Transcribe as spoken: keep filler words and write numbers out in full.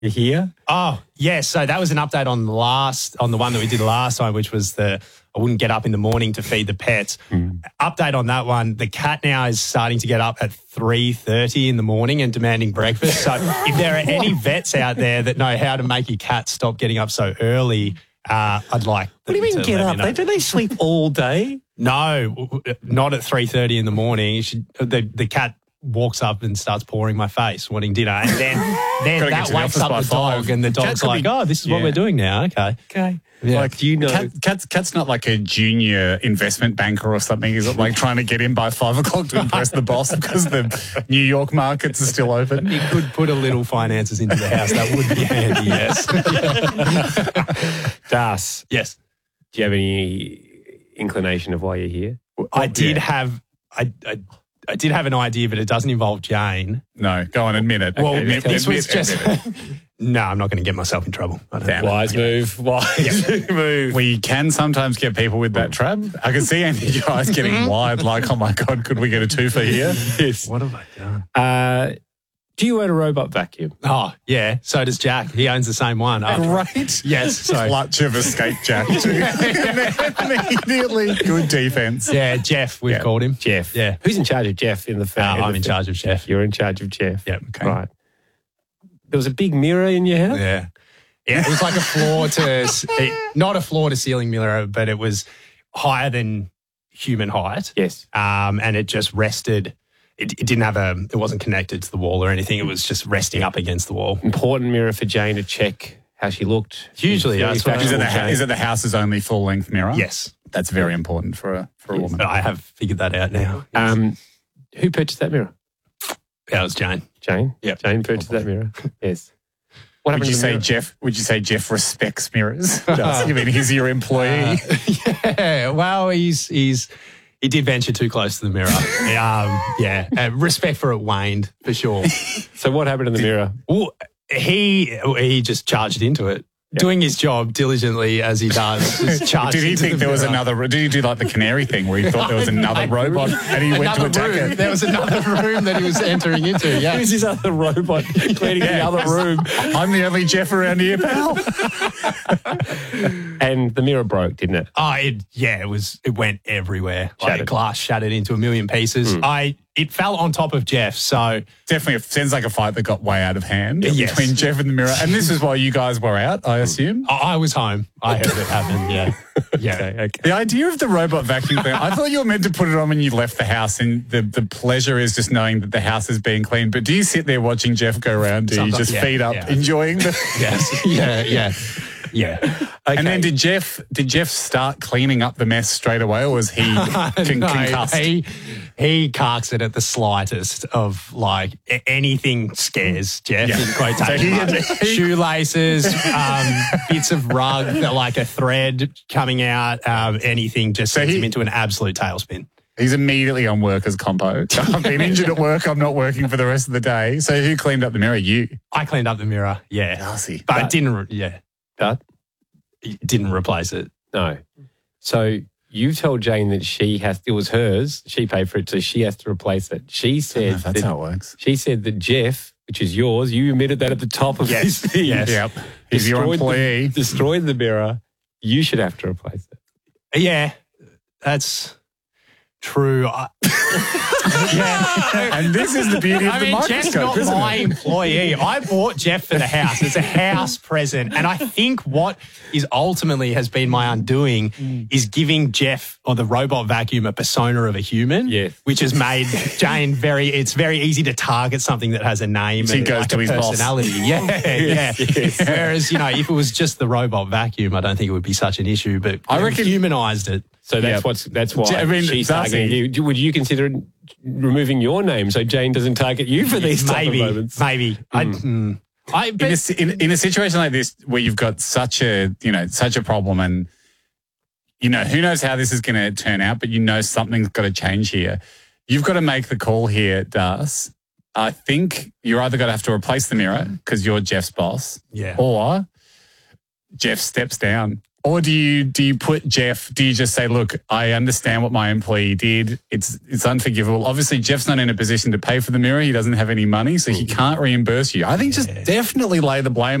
You hear? Oh, yes. So that was an update on the last, on the one that we did last time, which was the I wouldn't get up in the morning to feed the pets. Mm. Update on that one. The cat now is starting to get up at three thirty in the morning and demanding breakfast. So if there are any vets out there that know how to make your cat stop getting up so early, uh, I'd like What do you mean get up? They, do they sleep all day? No, not at three thirty in the morning. She, the, the cat walks up and starts pawing my face, wanting dinner. And then, then that wakes up the dog and the dog's like, be, oh, this is yeah. what we're doing now. Okay. Okay. Yeah. Like, do you know, cat, cat's, cat's not like a junior investment banker or something. Is it like trying to get in by five o'clock to impress the boss because the New York markets are still open? You could put a little finances into the house. That would be handy, yes. Das. Yes. Do you have any inclination of why you're here? I did yeah. have... I, I I did have an idea, but it doesn't involve Jane. No, go on, admit it. Well, admit, this admit, was just... no, I'm not going to get myself in trouble. I don't Damn wise move. Wise move. We can sometimes get people with that trap. I can see Andy guys getting wide, like, oh my God, could we get a twofer here? Yes. What have I done? Uh, do you own a robot vacuum? Oh, yeah. So does Jack. He owns the same one. Right. Yes. So. Clutch of escape Jack too. Immediately. Good defense. Yeah, Jeff, we've yeah. called him. Jeff. Yeah. Who's in charge of Jeff in the family? Uh, I'm in charge of Jeff. You're in charge of Jeff. Yeah. Okay. Right. There was a big mirror in your house? Yeah. Yeah, it was like a floor to, it, not a floor to ceiling mirror, but it was higher than human height. Yes. Um, and it just rested. It, it didn't have a, it wasn't connected to the wall or anything. It was just resting up against the wall. Important mirror for Jane to check how she looked. Hugely. Yeah, is, it the, is it the house's only full-length mirror? Yes. That's very important for a, for a yes. woman. I have figured that out now. Um, who purchased that mirror? Yeah, it was Jane. Jane? Yeah. Jane purchased that mirror? Yes. What would you say, mirror? Jeff? Would you say Jeff respects mirrors? Does you mean he's your employee? Uh, yeah. Well, he's he's he did venture too close to the mirror. um, yeah. Uh, respect for it waned for sure. So what happened in the did, mirror? Well, he he just charged into it. Yeah. Doing his job diligently as he does. Just did he think the there was another? Did he do like the canary thing where he thought there was another robot and he went to attack room. it? There was another room that he was entering into. Yeah, who's this other robot cleaning yeah. the other room? I'm the only Jeff around here, pal. And the mirror broke, didn't it? Oh, it, yeah, it was. It went everywhere. Shattered. Like glass shattered into a million pieces. Mm. I. It fell on top of Jeff, so... Definitely sounds like a fight that got way out of hand yes. between Jeff and the mirror. And this is while you guys were out, I assume? I, I was home. I heard it happen, yeah. yeah. Okay, okay. The idea of the robot vacuum thing, I thought you were meant to put it on when you left the house, and the, the pleasure is just knowing that the house is being cleaned. But do you sit there watching Jeff go around? Do you just yeah, feed up, yeah. enjoying the... Yes, yeah, yeah. Yeah. Okay. And then did Jeff did Jeff start cleaning up the mess straight away, or was he con- no, concussed? He, he carks it at the slightest of like anything scares Jeff yeah. in quotation marks. So shoelaces, um, bits of rug, like a thread coming out, um, anything just so sends he, him into an absolute tailspin. He's immediately on workers' compo. I've been injured at work. I'm not working for the rest of the day. So who cleaned up the mirror? You. I cleaned up the mirror. Yeah. Darcy. But, but it didn't. Yeah. But it didn't replace it. No. So you told Jane that she has. It was hers. She paid for it, so she has to replace it. She said that's that, how it works. She said that Jeff, which is yours, you admitted that at the top of yes. his thing. Yes. Yep. He's your employee. The, destroyed the mirror. You should have to replace it. Yeah, that's true. I, yeah. And this is the beauty of I the mean, microscope, Jeff's not my it? employee. I bought Jeff for the house. It's a house present. And I think what is ultimately has been my undoing mm. is giving Jeff or the robot vacuum a persona of a human, yes. which has made Jane very, it's very easy to target something that has a name she and goes like to a his personality. Boss. Yeah, yes, yeah. Yes. Whereas, you know, if it was just the robot vacuum, I don't think it would be such an issue, but I reckon humanized it. So that's yep. what's that's why I mean, she's targeting you. Would you consider removing your name so Jane doesn't target you for these maybe, type of moments? Maybe. Mm. I, mm, I, but, in, a, in, in a situation like this where you've got such a you know such a problem, and you know who knows how this is going to turn out, but you know something's got to change here. You've got to make the call here, Das. I think you're either going to have to replace the mirror because you're Jeff's boss, yeah, or Jeff steps down. Or do you do you put Jeff, do you just say, look, I understand what my employee did. It's it's unforgivable. Obviously, Jeff's not in a position to pay for the mirror. He doesn't have any money, so he can't reimburse you. I think just definitely lay the blame